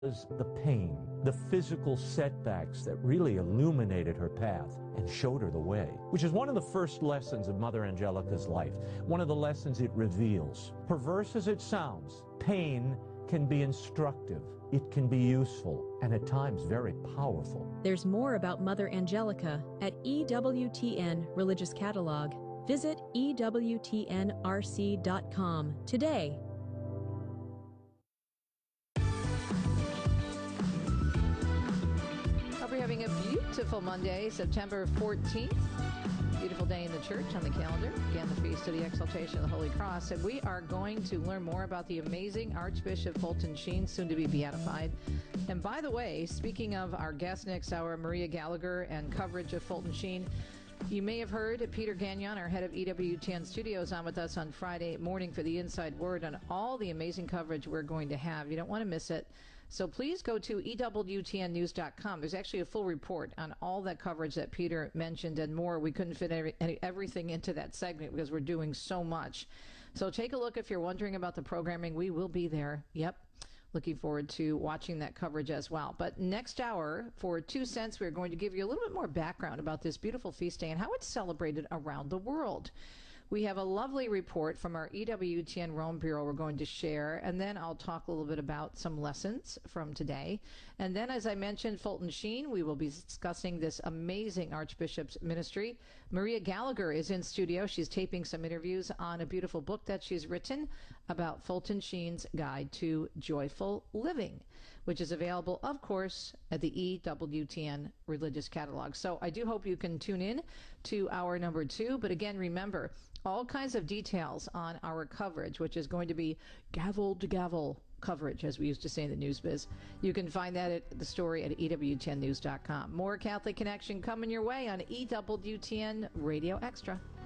was the pain, the physical setbacks that really illuminated her path and showed her the way, which is one of the first lessons of Mother Angelica's life, one of the lessons it reveals. Perverse as it sounds, pain can be instructive, it can be useful, and at times very powerful. There's more about Mother Angelica at EWTN Religious Catalog. Visit EWTNRC.com today. Hope you're having a beautiful Monday, September 14th. Beautiful day in the church on the calendar. Again, the Feast of the Exaltation of the Holy Cross. And we are going to learn more about the amazing Archbishop Fulton Sheen, soon to be beatified. And by the way, speaking of our guest next hour, Maria Gallagher, and coverage of Fulton Sheen, you may have heard Peter Gagnon, our head of EWTN Studios, on with us on Friday morning for the Inside Word on all the amazing coverage we're going to have. You don't want to miss it. So please go to EWTNnews.com. There's actually a full report on all that coverage that Peter mentioned and more. We couldn't fit everything into that segment because we're doing so much. So take a look if you're wondering about the programming. We will be there. Yep. Looking forward to watching that coverage as well. But next hour, for 2 cents, we're going to give you a little bit more background about this beautiful feast day and how it's celebrated around the world. We have a lovely report from our EWTN Rome Bureau we're going to share, and then I'll talk a little bit about some lessons from today. And then, as I mentioned, Fulton Sheen, we will be discussing this amazing Archbishop's ministry. Maria Gallagher is in studio. She's taping some interviews on a beautiful book that she's written about Fulton Sheen's Guide to Joyful Living, which is available, of course, at the EWTN Religious Catalog. So I do hope you can tune in to hour number 2. But again, remember, all kinds of details on our coverage, which is going to be gavel to gavel coverage, as we used to say in the news biz. You can find that at the story at EWTNnews.com. More Catholic Connection coming your way on EWTN Radio Extra.